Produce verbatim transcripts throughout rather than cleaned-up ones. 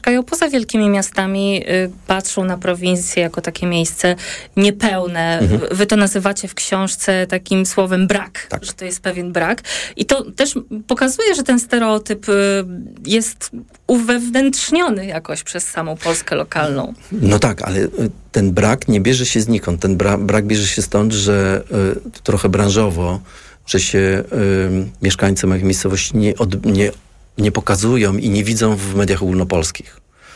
mieszkają poza wielkimi miastami, y, patrzą na prowincję jako takie miejsce niepełne. Mhm. Wy to nazywacie w książce takim słowem brak, tak. Że to jest pewien brak. I to też pokazuje, że ten stereotyp y, jest uwewnętrzniony jakoś przez samą Polskę lokalną. No tak, ale ten brak nie bierze się znikąd. Ten bra- brak bierze się stąd, że y, trochę branżowo, że się y, mieszkańcy moich miejscowości nie, od, nie nie pokazują i nie widzą w mediach ogólnopolskich.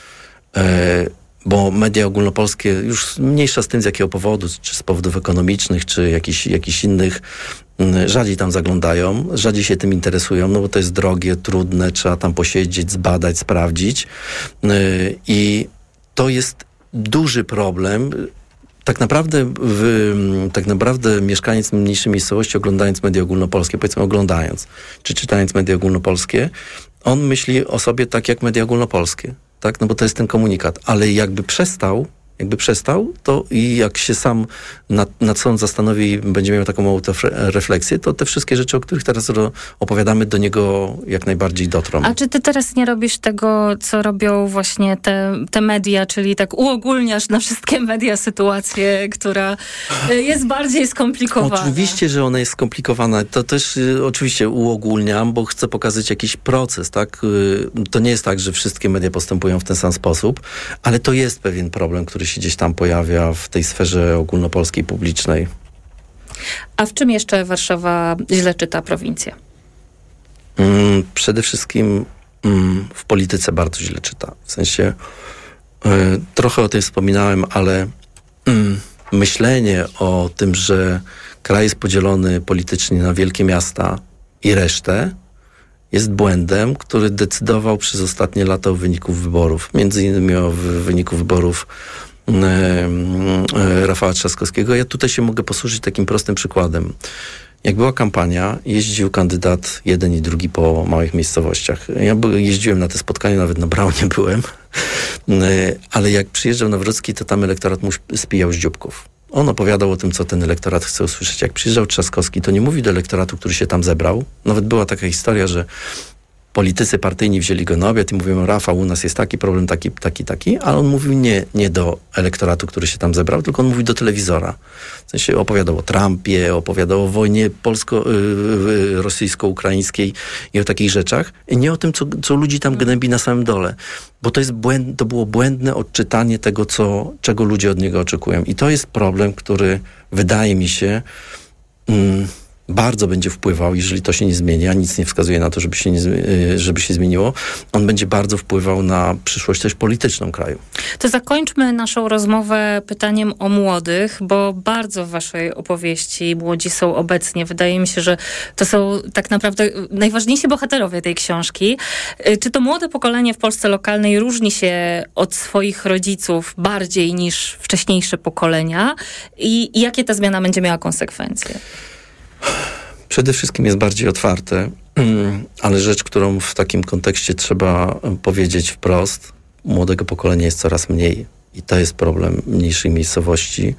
E, bo media ogólnopolskie, już mniejsza z tym z jakiego powodu, czy z powodów ekonomicznych, czy jakichś jakichś innych, m, rzadziej tam zaglądają, rzadziej się tym interesują, no bo to jest drogie, trudne, trzeba tam posiedzieć, zbadać, sprawdzić. E, I to jest duży problem. Tak naprawdę, w, tak naprawdę mieszkaniec mniejszej miejscowości, oglądając media ogólnopolskie, powiedzmy oglądając, czy czytając media ogólnopolskie, on myśli o sobie tak jak media ogólnopolskie, tak? No bo to jest ten komunikat. Ale jakby przestał, jakby przestał, to i jak się sam nad, nad sobą zastanowi i będzie miał taką małą refleksję, to te wszystkie rzeczy, o których teraz opowiadamy, do niego jak najbardziej dotrą. A czy ty teraz nie robisz tego, co robią właśnie te, te media, czyli tak uogólniasz na wszystkie media sytuację, która jest bardziej skomplikowana? Oczywiście, że ona jest skomplikowana. To też y, oczywiście uogólniam, bo chcę pokazać jakiś proces, tak? Y, to nie jest tak, że wszystkie media postępują w ten sam sposób, ale to jest pewien problem, który się gdzieś tam pojawia w tej sferze ogólnopolskiej, publicznej. A w czym jeszcze Warszawa źle czyta prowincję? Mm, przede wszystkim mm, w polityce bardzo źle czyta. W sensie y, trochę o tym wspominałem, ale mm, myślenie o tym, że kraj jest podzielony politycznie na wielkie miasta i resztę, jest błędem, który decydował przez ostatnie lata o wyniku wyborów. Między innymi o wyniku wyborów e, e, Rafała Trzaskowskiego. Ja tutaj się mogę posłużyć takim prostym przykładem. Jak była kampania, jeździł kandydat jeden i drugi po małych miejscowościach. Ja jeździłem na te spotkania, nawet na Braunie byłem, ale jak przyjeżdżał Nawrocki, to tam elektorat mu spijał z dzióbków. On opowiadał o tym, co ten elektorat chce usłyszeć. Jak przyjeżdżał Trzaskowski, to nie mówi do elektoratu, który się tam zebrał. Nawet była taka historia, że politycy partyjni wzięli go na obiad i mówią: Rafał, u nas jest taki problem, taki, taki, taki, ale on mówił nie, nie do elektoratu, który się tam zebrał, tylko on mówił do telewizora. W sensie opowiadał o Trumpie, opowiadał o wojnie polsko-rosyjsko-ukraińskiej i o takich rzeczach. I nie o tym, co, co ludzi tam gnębi na samym dole. Bo to, jest błęd, to było błędne odczytanie tego, co, czego ludzie od niego oczekują. I to jest problem, który wydaje mi się... Mm, bardzo będzie wpływał, jeżeli to się nie zmieni, a nic nie wskazuje na to, żeby się, nie, żeby się zmieniło, on będzie bardzo wpływał na przyszłość też polityczną kraju. To zakończmy naszą rozmowę pytaniem o młodych, bo bardzo w waszej opowieści młodzi są obecnie. Wydaje mi się, że to są tak naprawdę najważniejsi bohaterowie tej książki. Czy to młode pokolenie w Polsce lokalnej różni się od swoich rodziców bardziej niż wcześniejsze pokolenia? I, i jakie ta zmiana będzie miała konsekwencje? Przede wszystkim jest bardziej otwarte, ale rzecz, którą w takim kontekście trzeba powiedzieć wprost, młodego pokolenia jest coraz mniej i to jest problem mniejszych miejscowości.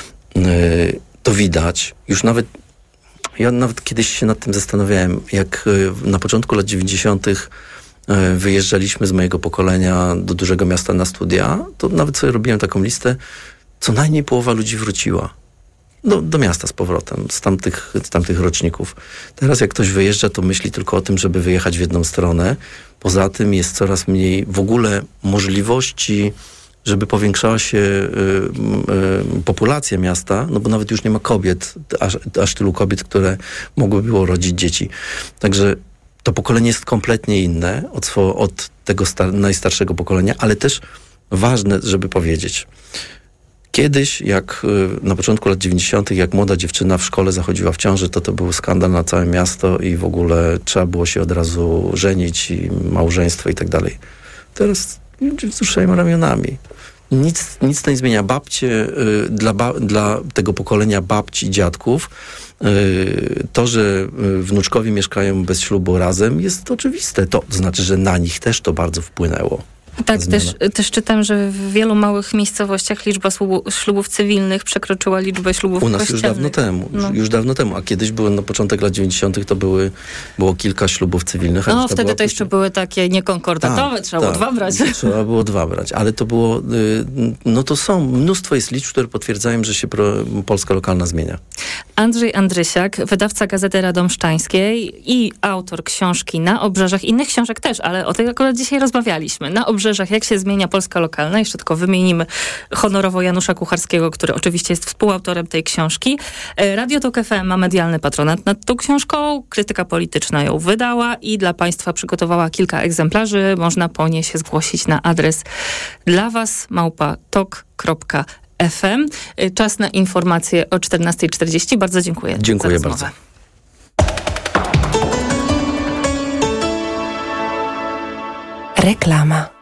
To widać. Już nawet, ja nawet kiedyś się nad tym zastanawiałem, jak na początku lat dziewięćdziesiątych wyjeżdżaliśmy z mojego pokolenia do dużego miasta na studia, to nawet sobie robiłem taką listę, co najmniej połowa ludzi wróciła. Do, do miasta z powrotem, z tamtych, z tamtych roczników. Teraz jak ktoś wyjeżdża, to myśli tylko o tym, żeby wyjechać w jedną stronę. Poza tym jest coraz mniej w ogóle możliwości, żeby powiększała się y, y, populacja miasta, no bo nawet już nie ma kobiet, aż, aż tylu kobiet, które mogłyby było rodzić dzieci. Także to pokolenie jest kompletnie inne od, swo, od tego star- najstarszego pokolenia, ale też ważne, żeby powiedzieć. Kiedyś, jak na początku lat dziewięćdziesiątych, jak młoda dziewczyna w szkole zachodziła w ciąży, to to był skandal na całe miasto i w ogóle trzeba było się od razu żenić i małżeństwo i tak dalej. Teraz ludzie wzruszają ramionami. Nic, nic to nie zmienia. Babcie, y, dla, ba, dla tego pokolenia babci i dziadków y, to, że wnuczkowie mieszkają bez ślubu razem, jest oczywiste. To znaczy, że na nich też to bardzo wpłynęło. Tak, też, też czytam, że w wielu małych miejscowościach liczba ślubu, ślubów cywilnych przekroczyła liczbę ślubów U nas kościelnych. już dawno temu. No. Już dawno temu. A kiedyś było na początek lat dziewięćdziesiątych to były, było kilka ślubów cywilnych. No wtedy to później... jeszcze były takie niekonkordatowe, tak, trzeba tak, było dwa brać. Trzeba było dwa brać, ale to było, no to są, mnóstwo jest liczb, które potwierdzają, że się pro, Polska lokalna zmienia. Andrzej Andrysiak, wydawca Gazety Radomszczańskiej i autor książki Na obrzeżach, innych książek też, ale o tej akurat dzisiaj rozmawialiśmy. Na obrzeżach, jak się zmienia Polska lokalna. Jeszcze tylko wymienimy honorowo Janusza Kucharskiego, który oczywiście jest współautorem tej książki. Radio Tok F M ma medialny patronat nad tą książką. Krytyka Polityczna ją wydała i dla Państwa przygotowała kilka egzemplarzy. Można po nie się zgłosić na adres dla was małpa tok kropka f m. Czas na informacje o czternasta czterdzieści. Bardzo dziękuję. Dziękuję bardzo. Reklama.